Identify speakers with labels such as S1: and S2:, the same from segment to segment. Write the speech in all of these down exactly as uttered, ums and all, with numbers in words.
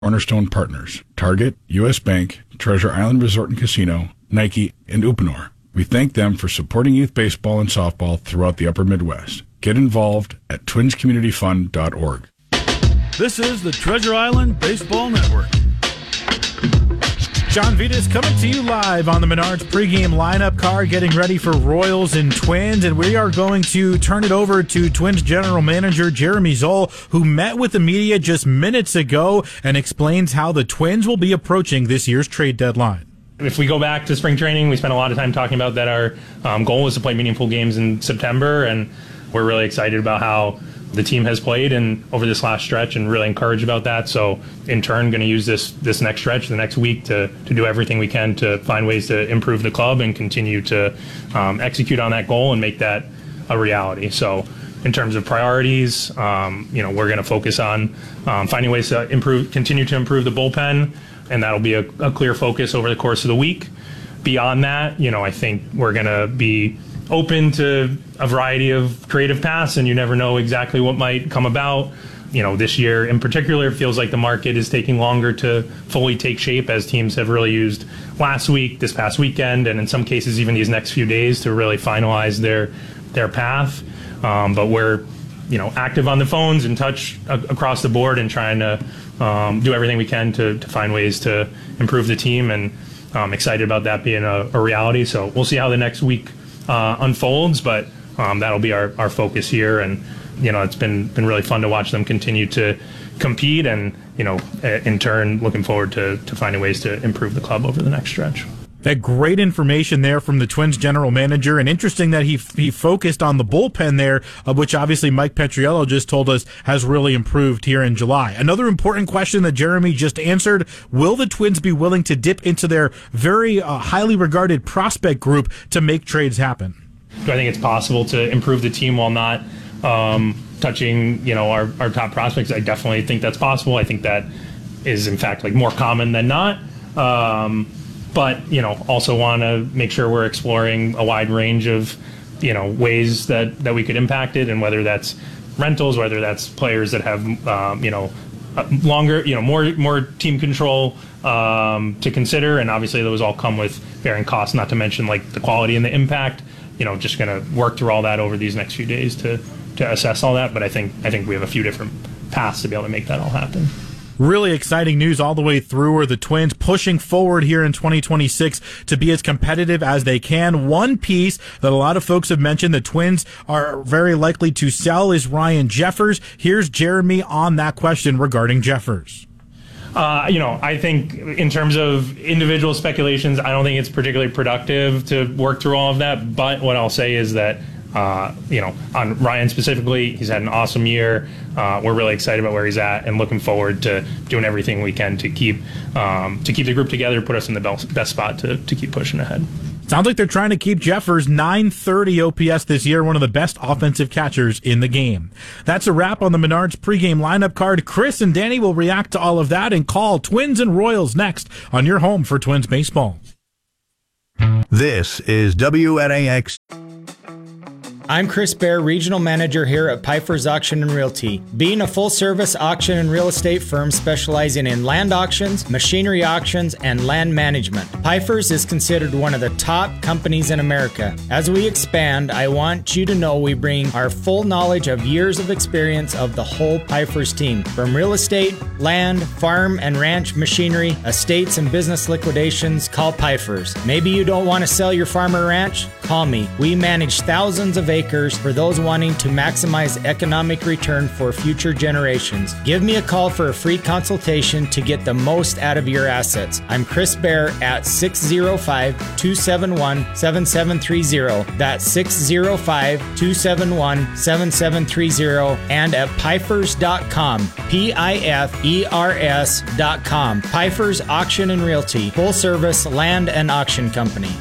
S1: Cornerstone Partners, Target, U S Bank, Treasure Island Resort and Casino, Nike, and Uponor. We thank them for supporting youth baseball and softball throughout the upper Midwest. Get involved at twins community fund dot org.
S2: This is the Treasure Island Baseball Network. John Vitas coming to you live on the Menards pregame lineup card, getting ready for Royals and Twins, and we are going to turn it over to Twins general manager Jeremy Zoll, who met with the media just minutes ago and explains how the Twins will be approaching this year's trade deadline.
S3: If we go back to spring training, we spent a lot of time talking about that our um, goal was to play meaningful games in September, and we're really excited about how the team has played and over this last stretch, and really encouraged about that. So in turn, going to use this this next stretch, the next week, to to do everything we can to find ways to improve the club and continue to um, execute on that goal and make that a reality. So in terms of priorities, um, you know, we're going to focus on um, finding ways to improve, continue to improve the bullpen, and that'll be a, a clear focus over the course of the week. Beyond that, you know, I think we're going to be open to a variety of creative paths, and you never know exactly what might come about. You know, this year in particular, it feels like the market is taking longer to fully take shape, as teams have really used last week, this past weekend, and in some cases even these next few days to really finalize their their path. Um, but we're, you know, active on the phones, in touch a- across the board, and trying to um, do everything we can to, to find ways to improve the team, and I'm excited about that being a, a reality. So we'll see how the next week Uh, unfolds, but um, that'll be our, our focus here. And, you know, it's been been really fun to watch them continue to compete, and, you know, in turn, looking forward to, to finding ways to improve the club over the next stretch.
S2: That great information there from the Twins general manager, and interesting that he he focused on the bullpen there, uh, which obviously Mike Petriello just told us has really improved here in July. Another important question that Jeremy just answered: will the Twins be willing to dip into their very uh, highly regarded prospect group to make trades happen?
S3: Do I think it's possible to improve the team while not um, touching, you know, our, our top prospects? I definitely think that's possible. I think that is, in fact, like more common than not. Um, But, you know, also want to make sure we're exploring a wide range of, you know, ways that, that we could impact it, and whether that's rentals, whether that's players that have, um, you know, longer, you know, more more team control um, to consider. And obviously those all come with varying costs, not to mention like the quality and the impact. You know, just going to work through all that over these next few days to, to assess all that. But I think I think we have a few different paths to be able to make that all happen.
S2: Really exciting news all the way through, where the Twins pushing forward here in twenty twenty-six to be as competitive as they can. One piece that a lot of folks have mentioned the Twins are very likely to sell is Ryan Jeffers. Here's Jeremy on that question regarding Jeffers.
S3: Uh, you know, I think in terms of individual speculations, I don't think it's particularly productive to work through all of that. But what I'll say is that, Uh, you know, on Ryan specifically, he's had an awesome year. Uh, we're really excited about where he's at, and looking forward to doing everything we can to keep um, to keep the group together, put us in the best, best spot to, to keep pushing ahead.
S2: Sounds like they're trying to keep Jeffers nine thirty O P S this year, one of the best offensive catchers in the game. That's a wrap on the Menards pregame lineup card. Chris and Danny will react to all of that and call Twins and Royals next on your home for Twins baseball.
S4: This is W N A X.
S5: I'm Chris Bear, Regional Manager here at Pfeiffer's Auction and Realty. Being a full-service auction and real estate firm specializing in land auctions, machinery auctions, and land management, Pfeiffer's is considered one of the top companies in America. As we expand, I want you to know we bring our full knowledge of years of experience of the whole Pfeiffer's team. From real estate, land, farm and ranch machinery, estates and business liquidations, call Pfeiffer's. Maybe you don't want to sell your farm or ranch? Call me. We manage thousands of acres for those wanting to maximize economic return for future generations. Give me a call for a free consultation to get the most out of your assets. I'm Chris Bear at six oh five, two seven one, seven seven three oh. That's six oh five, two seven one, seven seven three oh, and at Pfeifers dot com. P I F E R S dot com. Pfeiffer's Auction and Realty, full service land and auction company.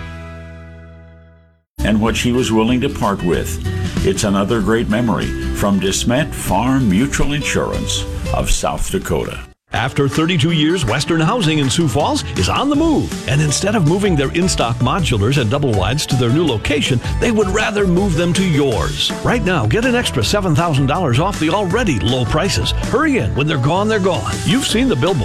S6: And what she was willing to part with. It's another great memory from DeSmet Farm Mutual Insurance of South Dakota.
S7: After thirty-two years, Western Housing in Sioux Falls is on the move. And instead of moving their in-stock modulars and double wides to their new location, they would rather move them to yours. Right now, get an extra seven thousand dollars off the already low prices. Hurry in. When they're gone, they're gone. You've seen the billboard.